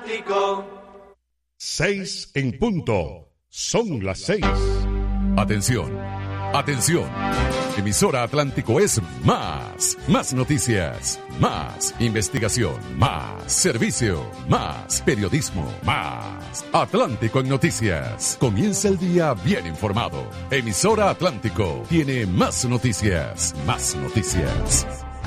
Atlántico. 6 en punto. Son las 6. Atención, atención. Emisora Atlántico es más. Más noticias, más investigación, más servicio, más periodismo, más. Atlántico en noticias. Comienza el día bien informado. Emisora Atlántico tiene más noticias, más noticias.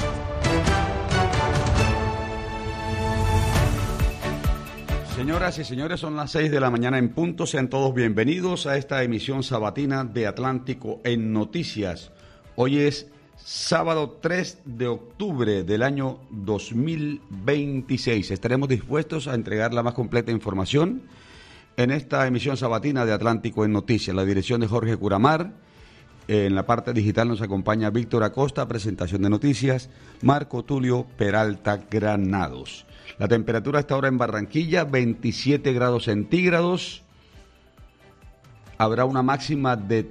Señoras y señores, son las 6 de la mañana en punto. Sean todos bienvenidos a esta emisión sabatina de Atlántico en Noticias. Hoy es sábado 3 de octubre del año 2026. Estaremos dispuestos a entregar la más completa información en esta emisión sabatina de Atlántico en Noticias. La dirección de Jorge Curamar. En la parte digital nos acompaña Víctor Acosta, presentación de noticias, Marco Tulio Peralta Granados. La temperatura a esta hora en Barranquilla, 27 grados centígrados. Habrá una máxima de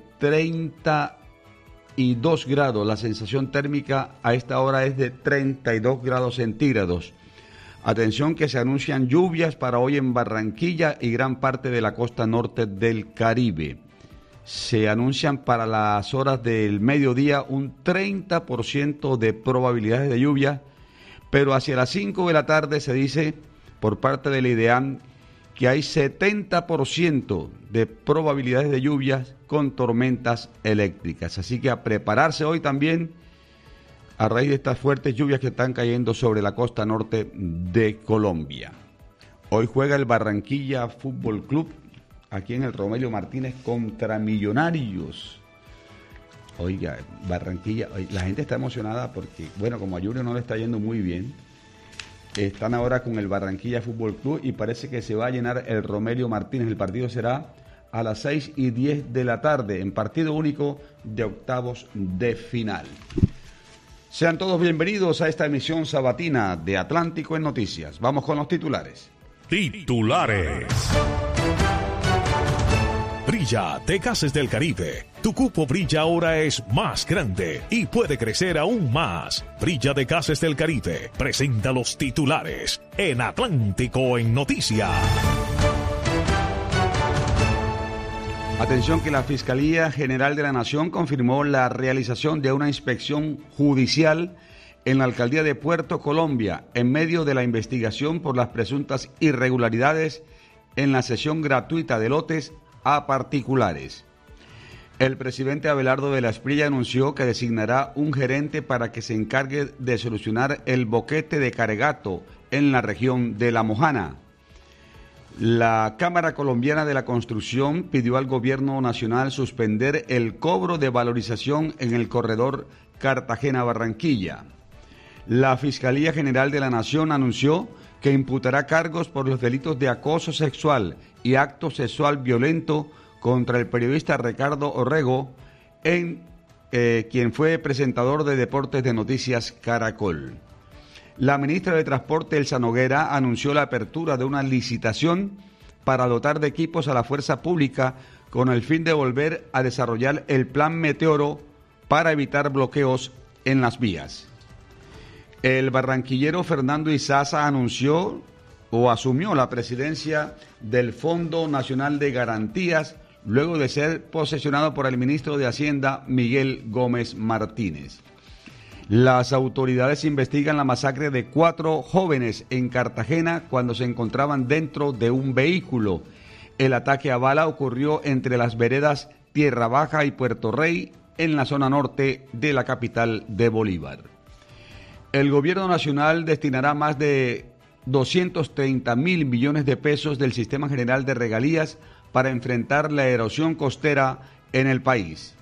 32 grados. La sensación térmica a esta hora es de 32 grados centígrados. Atención que se anuncian lluvias para hoy en Barranquilla y gran parte de la costa norte del Caribe. Se anuncian para las horas del mediodía un 30% de probabilidades de lluvia, pero hacia las 5 de la tarde se dice por parte del IDEAM que hay 70% de probabilidades de lluvias con tormentas eléctricas. Así que a prepararse hoy también a raíz de estas fuertes lluvias que están cayendo sobre la costa norte de Colombia. Hoy juega el Barranquilla Fútbol Club aquí en el Romelio Martínez contra Millonarios. Oiga, Barranquilla, la gente está emocionada porque, bueno, como a Junior no le está yendo muy bien, están ahora con el Barranquilla Fútbol Club y parece que se va a llenar el Romelio Martínez. El partido será a las 6:10 de la tarde en partido único de octavos de final. Sean todos bienvenidos a esta emisión sabatina de Atlántico en Noticias. Vamos con los titulares. Titulares. Brilla de Gases del Caribe. Tu cupo Brilla ahora es más grande y puede crecer aún más. Brilla de Gases del Caribe presenta los titulares en Atlántico en Noticias. Atención que la Fiscalía General de la Nación confirmó la realización de una inspección judicial en la Alcaldía de Puerto Colombia en medio de la investigación por las presuntas irregularidades en la cesión gratuita de lotes a particulares. El presidente Abelardo de la Espriella anunció que designará un gerente para que se encargue de solucionar el boquete de Caregato en la región de La Mojana. La Cámara Colombiana de la Construcción pidió al gobierno nacional suspender el cobro de valorización en el corredor Cartagena-Barranquilla. La Fiscalía General de la Nación anunció que imputará cargos por los delitos de acoso sexual y acto sexual violento contra el periodista Ricardo Orrego, quien fue presentador de Deportes de Noticias Caracol. La ministra de Transporte, Elsa Noguera, anunció la apertura de una licitación para dotar de equipos a la fuerza pública con el fin de volver a desarrollar el Plan Meteoro para evitar bloqueos en las vías. El barranquillero Fernando Izaza asumió la presidencia del Fondo Nacional de Garantías luego de ser posesionado por el ministro de Hacienda Miguel Gómez Martínez. Las autoridades investigan la masacre de 4 jóvenes en Cartagena cuando se encontraban dentro de un vehículo. El ataque a bala ocurrió entre las veredas Tierra Baja y Puerto Rey en la zona norte de la capital de Bolívar. El gobierno nacional destinará más de 230.000 millones de pesos del Sistema General de Regalías para enfrentar la erosión costera en el país.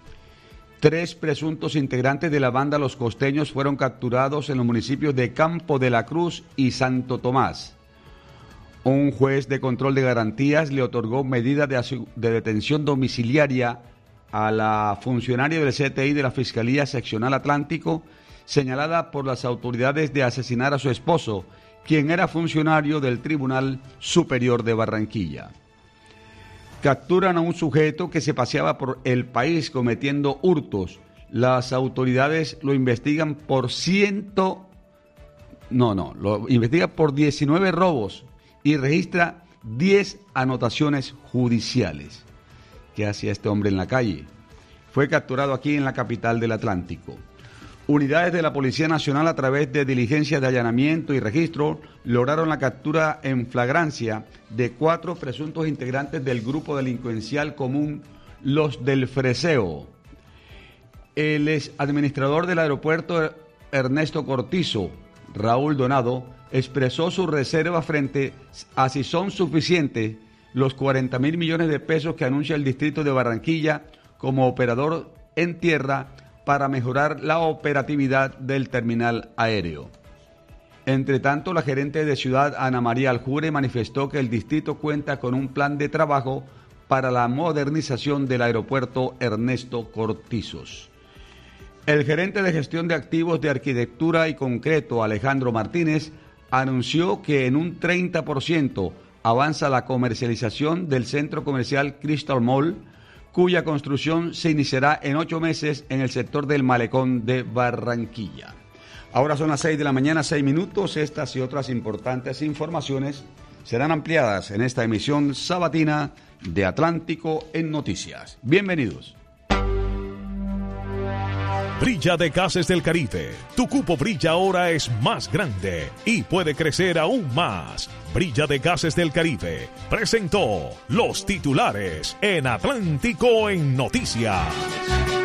3 presuntos integrantes de la banda Los Costeños fueron capturados en los municipios de Campo de la Cruz y Santo Tomás. Un juez de control de garantías le otorgó medida de detención domiciliaria a la funcionaria del CTI de la Fiscalía Seccional Atlántico, señalada por las autoridades de asesinar a su esposo, quien era funcionario del Tribunal Superior de Barranquilla. Capturan a un sujeto que se paseaba por el país cometiendo hurtos. Las autoridades lo investigan por 19 robos y registra 10 anotaciones judiciales. ¿Qué hacía este hombre en la calle? Fue capturado aquí en la capital del Atlántico. Unidades de la Policía Nacional, a través de diligencias de allanamiento y registro, lograron la captura en flagrancia de 4 presuntos integrantes del grupo delincuencial común Los del Freseo. El ex administrador del aeropuerto Ernesto Cortizo, Raúl Donado, expresó su reserva frente a si son suficientes los 40.000 millones de pesos que anuncia el distrito de Barranquilla como operador en tierra para mejorar la operatividad del terminal aéreo. Entre tanto, la gerente de Ciudad, Ana María Aljure, manifestó que el distrito cuenta con un plan de trabajo para la modernización del aeropuerto Ernesto Cortizos. El gerente de gestión de activos de arquitectura y concreto, Alejandro Martínez, anunció que en un 30% avanza la comercialización del centro comercial Crystal Mall, cuya construcción se iniciará en 8 meses en el sector del Malecón de Barranquilla. Ahora son las 6 de la mañana, 6 minutos. Estas y otras importantes informaciones serán ampliadas en esta emisión sabatina de Atlántico en Noticias. Bienvenidos. Brilla de Gases del Caribe. Tu cupo Brilla ahora es más grande y puede crecer aún más. Brilla de Gases del Caribe presentó los titulares en Atlántico en Noticias.